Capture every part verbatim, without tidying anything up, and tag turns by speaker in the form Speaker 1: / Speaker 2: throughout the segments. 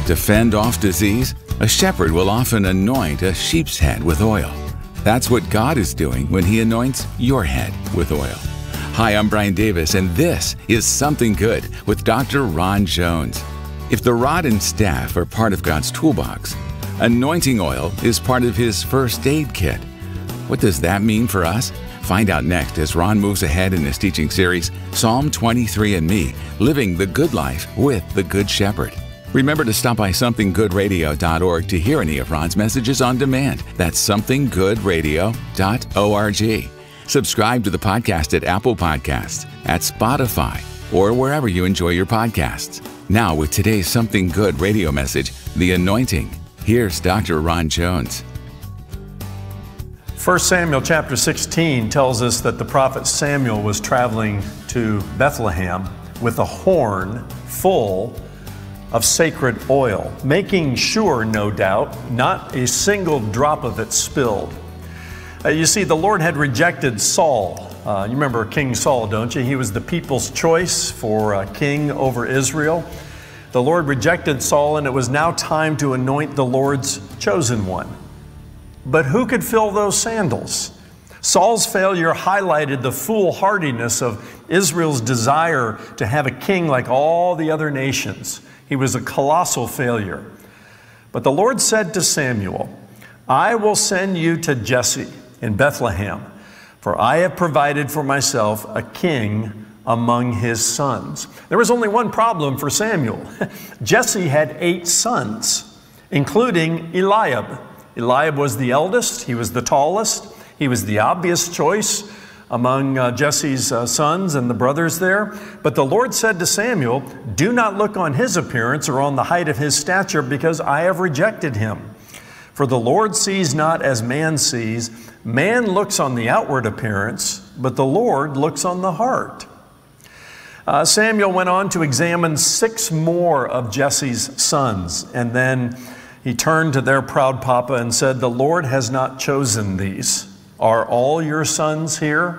Speaker 1: To fend off disease, a shepherd will often anoint a sheep's head with oil. That's what God is doing when He anoints your head with oil. Hi, I'm Brian Davis, and this is Something Good with Doctor Ron Jones. If the rod and staff are part of God's toolbox, anointing oil is part of His first aid kit. What does that mean for us? Find out next as Ron moves ahead in his teaching series, Psalm twenty-three and Me, Living the Good Life with the Good Shepherd. Remember to stop by something good radio dot org to hear any of Ron's messages on demand. That's something good radio dot org. Subscribe to the podcast at Apple Podcasts, at Spotify, or wherever you enjoy your podcasts. Now with today's Something Good radio message, The Anointing, here's Doctor Ron Jones.
Speaker 2: First Samuel chapter sixteen tells us that the prophet Samuel was traveling to Bethlehem with a horn full of sacred oil, making sure, no doubt, not a single drop of it spilled. Uh, you see, the Lord had rejected Saul. Uh, you remember King Saul, don't you? He was the people's choice for uh, king over Israel. The Lord rejected Saul, and it was now time to anoint the Lord's chosen one. But who could fill those sandals? Saul's failure highlighted the foolhardiness of Israel's desire to have a king like all the other nations. He was a colossal failure. But the Lord said to Samuel, I will send you to Jesse in Bethlehem, for I have provided for myself a king among his sons. There was only one problem for Samuel. Jesse had eight sons, including Eliab. Eliab was the eldest, he was the tallest, he was the obvious choice among uh, Jesse's uh, sons and the brothers there. But the Lord said to Samuel, do not look on his appearance or on the height of his stature, because I have rejected him. For the Lord sees not as man sees. Man looks on the outward appearance, but the Lord looks on the heart. Uh, Samuel went on to examine six more of Jesse's sons, and then he turned to their proud papa and said, the Lord has not chosen these. Are all your sons here?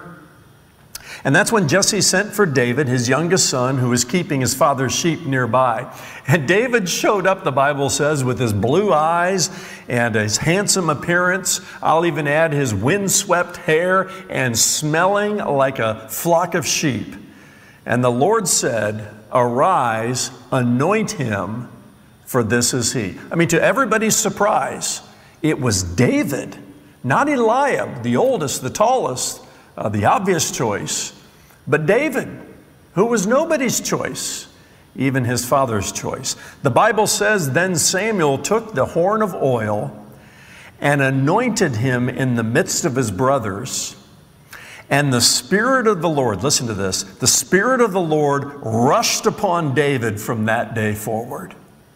Speaker 2: And that's when Jesse sent for David, his youngest son, who was keeping his father's sheep nearby. And David showed up, the Bible says, with his blue eyes and his handsome appearance. I'll even add his windswept hair and smelling like a flock of sheep. And the Lord said, arise, anoint him, for this is he. I mean, to everybody's surprise, it was David, not Eliab, the oldest, the tallest, uh, the obvious choice, but David, who was nobody's choice, even his father's choice. The Bible says, then Samuel took the horn of oil and anointed him in the midst of his brothers. And the Spirit of the Lord, listen to this, the Spirit of the Lord rushed upon David from that day forward.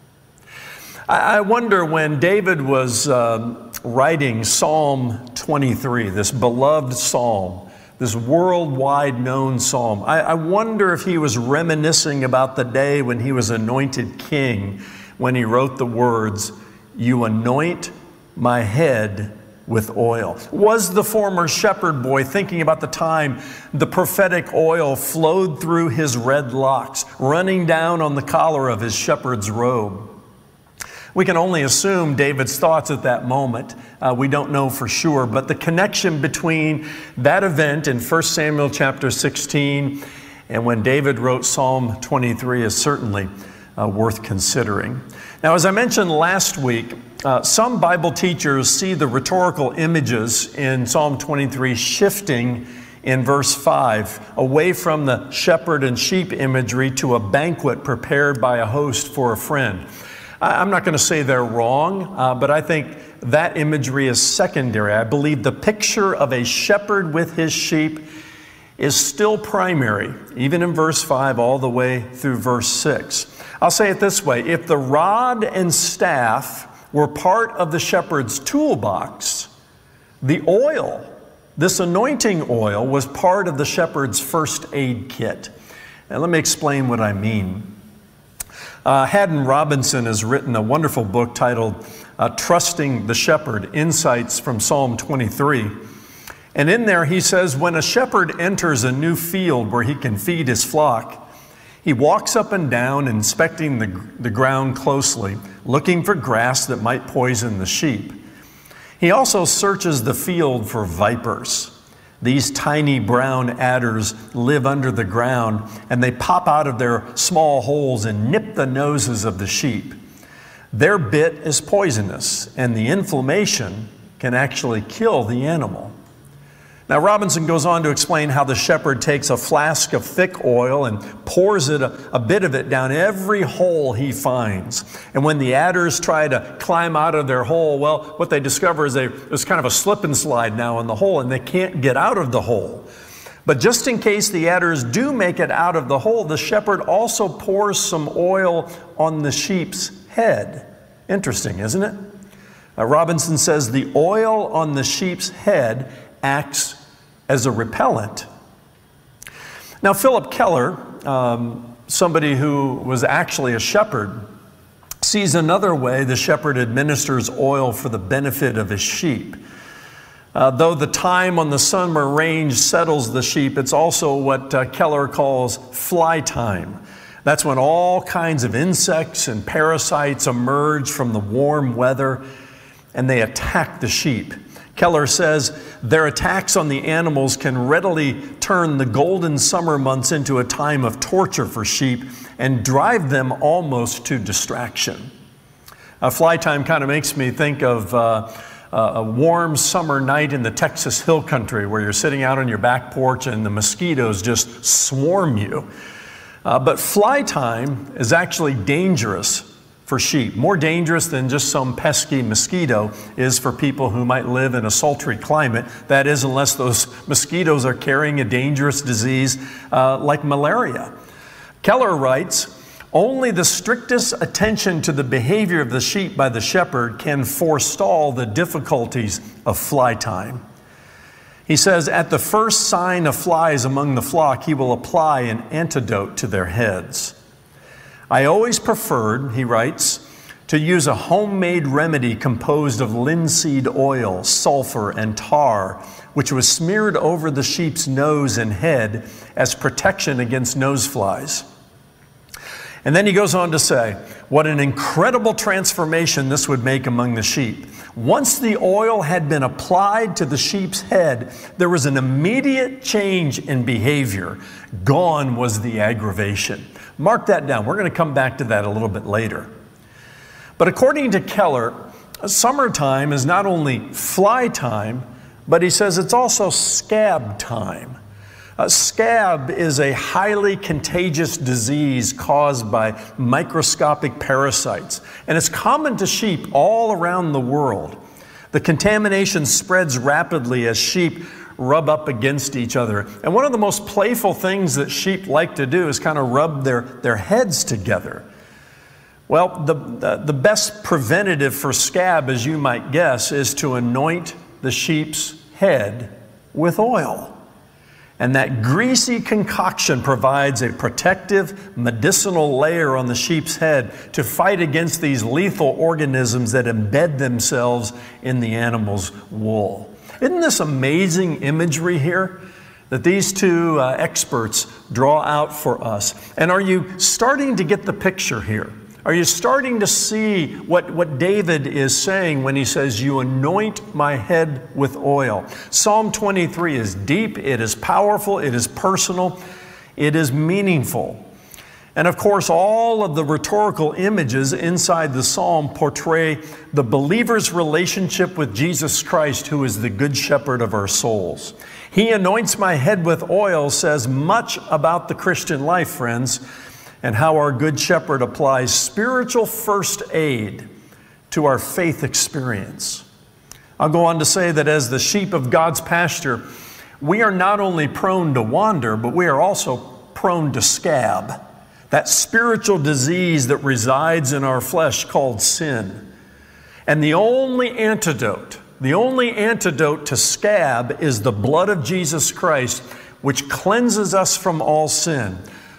Speaker 2: I wonder when David was uh, writing Psalm twenty-three, this beloved psalm, this worldwide known psalm, I, I wonder if he was reminiscing about the day when he was anointed king, when he wrote the words, you anoint my head with oil. Was the former shepherd boy thinking about the time the prophetic oil flowed through his red locks, running down on the collar of his shepherd's robe? We can only assume David's thoughts at that moment. Uh, we don't know for sure, but the connection between that event in First Samuel chapter sixteen and when David wrote Psalm twenty-three is certainly uh, worth considering. Now, as I mentioned last week, uh, some Bible teachers see the rhetorical images in Psalm twenty-three shifting in verse five, away from the shepherd and sheep imagery to a banquet prepared by a host for a friend. I'm not going to say they're wrong, uh, but I think that imagery is secondary. I believe the picture of a shepherd with his sheep is still primary, even in verse five all the way through verse six. I'll say it this way. If the rod and staff were part of the shepherd's toolbox, the oil, this anointing oil, was part of the shepherd's first aid kit. And let me explain what I mean. Uh, Haddon Robinson has written a wonderful book titled uh, Trusting the Shepherd, Insights from Psalm twenty-three. And in there he says, when a shepherd enters a new field where he can feed his flock, He walks up and down, inspecting the, the ground closely, looking for grass that might poison the sheep. He also searches the field for vipers. These tiny brown adders live under the ground, and they pop out of their small holes and nip the noses of the sheep. Their bit is poisonous, and the inflammation can actually kill the animal. Now, Robinson goes on to explain how the shepherd takes a flask of thick oil and pours it, a, a bit of it down every hole he finds. And when the adders try to climb out of their hole, well, what they discover is they, there's kind of a slip and slide now in the hole, and they can't get out of the hole. But just in case the adders do make it out of the hole, the shepherd also pours some oil on the sheep's head. Interesting, isn't it? Uh, Robinson says the oil on the sheep's head acts as a repellent. Now, Philip Keller, um, somebody who was actually a shepherd, sees another way the shepherd administers oil for the benefit of his sheep. Uh, though the time on the summer range settles the sheep, it's also what uh, Keller calls fly time. That's when all kinds of insects and parasites emerge from the warm weather and they attack the sheep. Keller says their attacks on the animals can readily turn the golden summer months into a time of torture for sheep and drive them almost to distraction. Uh, fly time kind of makes me think of uh, a warm summer night in the Texas Hill Country where you're sitting out on your back porch and the mosquitoes just swarm you. Uh, but fly time is actually dangerous for sheep, more dangerous than just some pesky mosquito is for people who might live in a sultry climate. That is, unless those mosquitoes are carrying a dangerous disease uh, like malaria. Keller writes, only the strictest attention to the behavior of the sheep by the shepherd can forestall the difficulties of fly time. He says, at the first sign of flies among the flock, he will apply an antidote to their heads. I always preferred, he writes, to use a homemade remedy composed of linseed oil, sulfur, and tar, which was smeared over the sheep's nose and head as protection against nose flies. And then he goes on to say, what an incredible transformation this would make among the sheep. Once the oil had been applied to the sheep's head, there was an immediate change in behavior. Gone was the aggravation. Mark that down. We're going to come back to that a little bit later. But according to Keller, summertime is not only fly time, but he says it's also scab time. Uh, scab is a highly contagious disease caused by microscopic parasites, and it's common to sheep all around the world. The contamination spreads rapidly as sheep rub up against each other. And one of the most playful things that sheep like to do is kind of rub their, their heads together. Well, the, the, the best preventative for scab, as you might guess, is to anoint the sheep's head with oil. And that greasy concoction provides a protective medicinal layer on the sheep's head to fight against these lethal organisms that embed themselves in the animal's wool. Isn't this amazing imagery here that these two uh, experts draw out for us? And are you starting to get the picture here? Are you starting to see what, what David is saying when he says, you anoint my head with oil? Psalm twenty-three is deep, it is powerful, it is personal, it is meaningful. And of course, all of the rhetorical images inside the psalm portray the believer's relationship with Jesus Christ, who is the good shepherd of our souls. He anoints my head with oil says much about the Christian life, friends, and how our good shepherd applies spiritual first aid to our faith experience. I'll go on to say that as the sheep of God's pasture, we are not only prone to wander, but we are also prone to scab, that spiritual disease that resides in our flesh called sin. And the only antidote, the only antidote to scab is the blood of Jesus Christ, which cleanses us from all sin,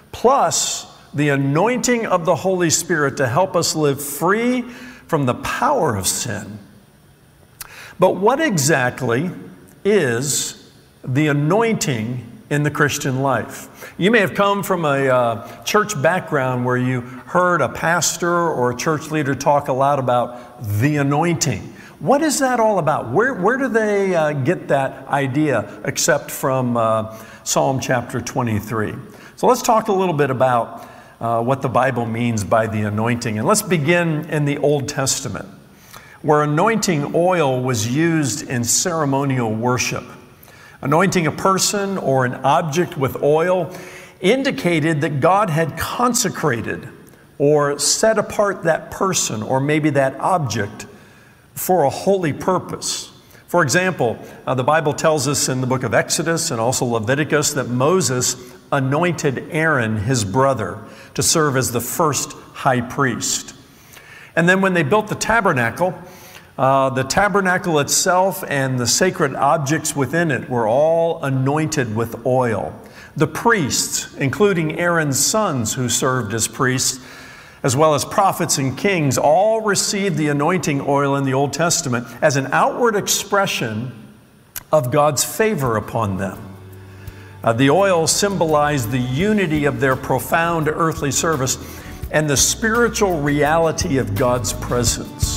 Speaker 2: plus the anointing of the Holy Spirit to help us live free from the power of sin. But what exactly is the anointing in the Christian life. You may have come from a uh, church background where you heard a pastor or a church leader talk a lot about the anointing. What is that all about? Where, where do they uh, get that idea except from uh, Psalm chapter twenty-three? So let's talk a little bit about uh, what the Bible means by the anointing. And let's begin in the Old Testament, where anointing oil was used in ceremonial worship. Anointing a person or an object with oil indicated that God had consecrated or set apart that person or maybe that object for a holy purpose. For example, uh, the Bible tells us in the book of Exodus and also Leviticus that Moses anointed Aaron, his brother, to serve as the first high priest. And then when they built the tabernacle, Uh, the tabernacle itself and the sacred objects within it were all anointed with oil. The priests, including Aaron's sons who served as priests, as well as prophets and kings, all received the anointing oil in the Old Testament as an outward expression of God's favor upon them. Uh, the oil symbolized the unity of their profound earthly service and the spiritual reality of God's presence.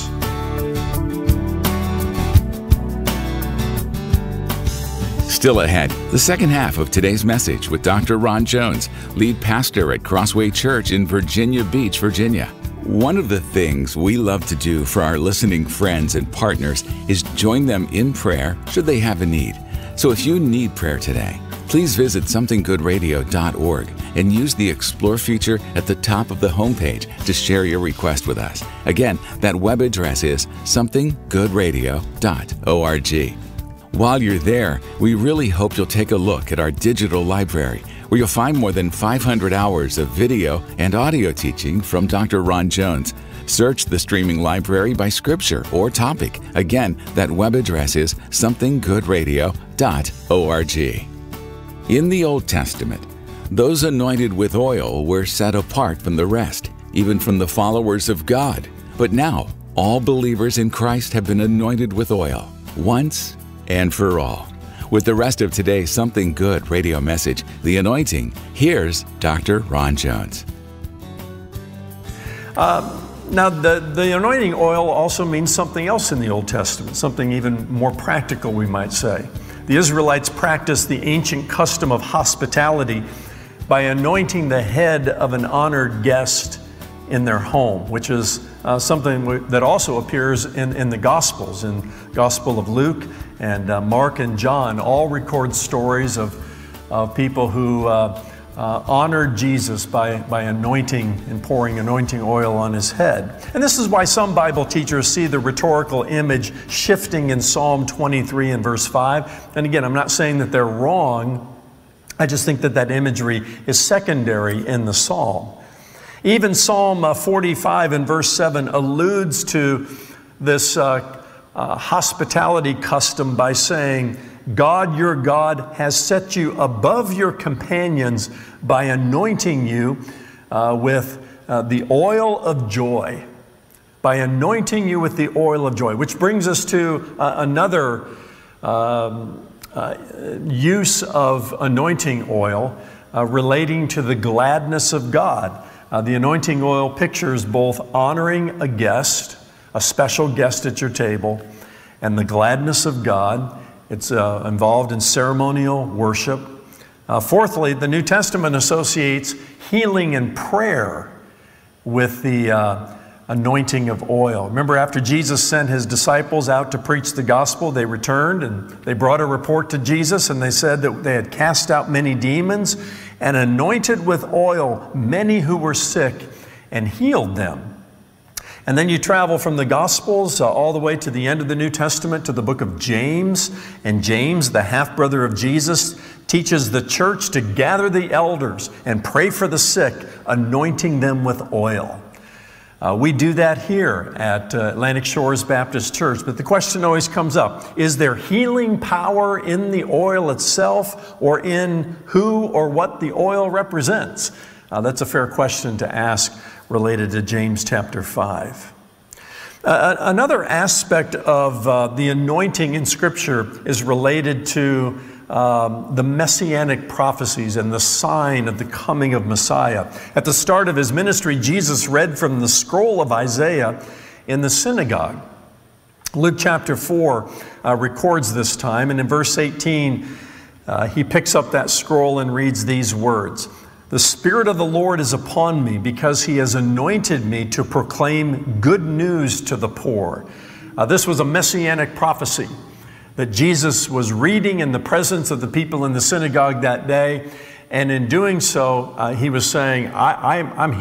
Speaker 1: Still ahead, the second half of today's message with Doctor Ron Jones, lead pastor at Crossway Church in Virginia Beach, Virginia. One of the things we love to do for our listening friends and partners is join them in prayer should they have a need. So if you need prayer today, please visit something good radio dot org and use the Explore feature at the top of the homepage to share your request with us. Again, that web address is something good radio dot org. While you're there, we really hope you'll take a look at our digital library, where you'll find more than five hundred hours of video and audio teaching from Doctor Ron Jones. Search the streaming library by scripture or topic. Again, that web address is something good radio dot org. In the Old Testament, those anointed with oil were set apart from the rest, even from the followers of God. But now, all believers in Christ have been anointed with oil, once and for all. With the rest of today's Something Good radio message, The Anointing, here's Doctor Ron Jones.
Speaker 2: Uh, now, the, the anointing oil also means something else in the Old Testament, something even more practical, we might say. The Israelites practiced the ancient custom of hospitality by anointing the head of an honored guest in their home, which is uh, something that also appears in, in the Gospels. In Gospel of Luke and uh, Mark and John all record stories of, of people who uh, uh, honored Jesus by, by anointing and pouring anointing oil on his head. And this is why some Bible teachers see the rhetorical image shifting in Psalm twenty-three and verse five. And again, I'm not saying that they're wrong. I just think that that imagery is secondary in the psalm. Even Psalm forty-five and verse seven alludes to this uh, uh, hospitality custom by saying, God, your God, has set you above your companions by anointing you uh, with uh, the oil of joy. By anointing you with the oil of joy. Which brings us to uh, another um, uh, use of anointing oil uh, relating to the gladness of God. Uh, the anointing oil pictures both honoring a guest, a special guest at your table, and the gladness of God. It's uh, involved in ceremonial worship. Uh, fourthly, the New Testament associates healing and prayer with the uh, anointing of oil. Remember, after Jesus sent his disciples out to preach the gospel, they returned and they brought a report to Jesus, and they said that they had cast out many demons and anointed with oil many who were sick and healed them. And then you travel from the Gospels uh, all the way to the end of the New Testament to the book of James. And James, the half-brother of Jesus, teaches the church to gather the elders and pray for the sick, anointing them with oil. Uh, we do that here at uh, Atlantic Shores Baptist Church, but the question always comes up, is there healing power in the oil itself or in who or what the oil represents? Uh, that's a fair question to ask related to James chapter five. Uh, another aspect of uh, the anointing in Scripture is related to um, the messianic prophecies and the sign of the coming of Messiah. At the start of his ministry, Jesus read from the scroll of Isaiah in the synagogue. Luke chapter four uh, records this time, and in verse eighteen, uh, he picks up that scroll and reads these words. The Spirit of the Lord is upon me because he has anointed me to proclaim good news to the poor. Uh, this was a messianic prophecy that Jesus was reading in the presence of the people in the synagogue that day. And in doing so, uh, he was saying, I, I'm, I'm